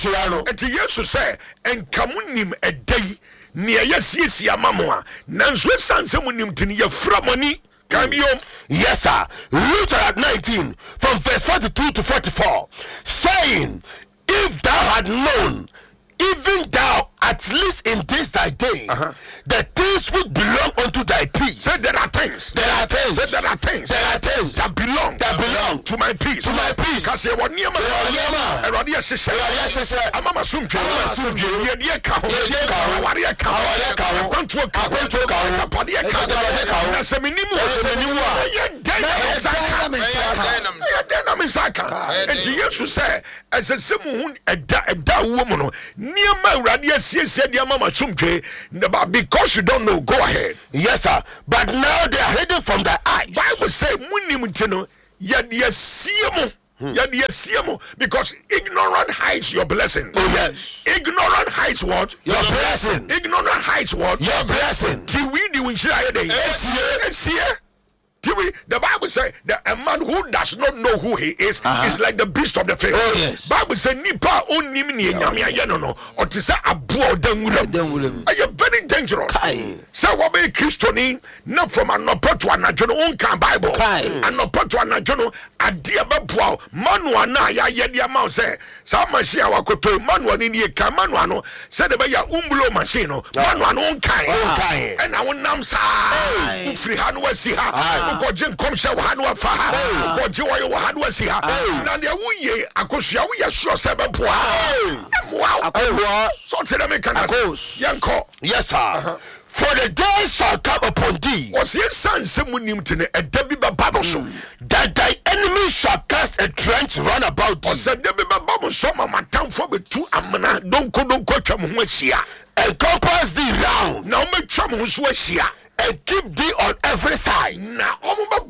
tirano enti yesu say enkamunim edai ne yesiesie amamo a nanso esanse munim tin ye framoni kan biom. Yes, sir. Luke 19 from verse 42 to 44, saying, if thou had known, even thou at least in this thy day, the things which belong unto thy peace. Say there are things. There are things. Say there are things. There are things that belong. That belong to my peace. To my peace. Kasi e woniema. Erade asese. Amama sumtwe. Yedie ka ho. Aware ka ho. Kwantuo ka ho. Tapade ka ho. Na seminimu. Yedena misaka. Enti Yesu say esesemu hu eda wo mu no. Niema urade asiesie dia mama sumtwe. Because you don't know, go ahead. Yes, sir. But now they are hidden from the eyes. Bible say munim ntino yadesiemo. Because ignorant hides your blessing. Oh yes. Ignorant hides what? Your blessing. Ignorant hides what? Your blessing. The Bible says that a man who does not know who he is is like the beast of the field. Oh yes. Bible says nipa onim ni enyame ayeno no or to say abo danwuram. Are you very dangerous? Say what be Christiani not from anopa to anajono unkan Bible. Anopa to anajono adia beboa manua na ya yedia ma say sa machine awakoto manua ni die ka manua no say de be ya umbulo machine no manua no unkan. And I wonam sa ufri ha no wasi ha. Ko jin kom sha wa hanu afa ha ko ji wa yo hanu asi ha na de wuye akosua wo ya sure se be boa so tell me can yanko. Yes sir. For the day shall come upon thee, was ye son semunim tene e dabi baba so that thy enemy shall cast a trench round about thee. O se dabi baba so mama tamfo betu amana donko twam ho ahia and compass thee round. Na o metwam ho so ahia and keep thee on every side. Na omo